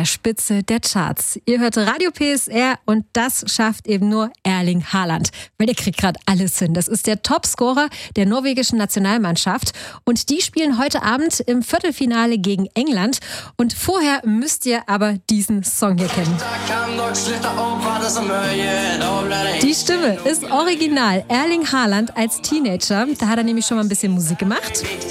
der Spitze der Charts. Ihr hört Radio PSR und das schafft eben nur Erling Haaland, weil der kriegt gerade alles hin. Das ist der Topscorer der norwegischen Nationalmannschaft und die spielen heute Abend im Viertelfinale gegen England. Und vorher müsst ihr aber diesen Song hier kennen. Die Stimme ist original. Erling Haaland als Teenager, da hat er nämlich schon mal ein bisschen Musik gemacht.